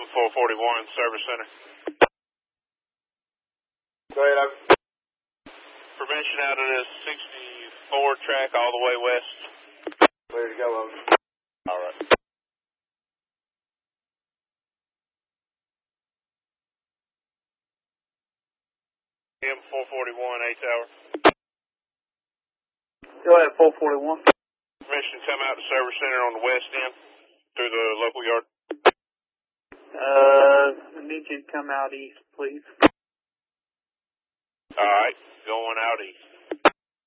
M441 Service Center. Go ahead, Permission out of this 64 track all the way west. Clear to go, over. All right. M441, 8th hour. Go ahead, 441. Permission to come out to Service Center on the west end through the local yard. I need you to come out east, please. All right, going out east.